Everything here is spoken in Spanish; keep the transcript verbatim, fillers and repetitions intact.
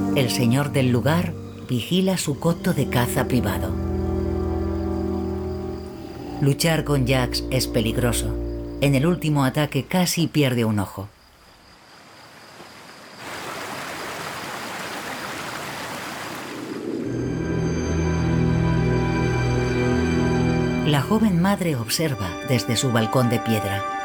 El señor del lugar vigila su coto de caza privado. Luchar con Jax es peligroso. En el último ataque casi pierde un ojo. La joven madre observa desde su balcón de piedra.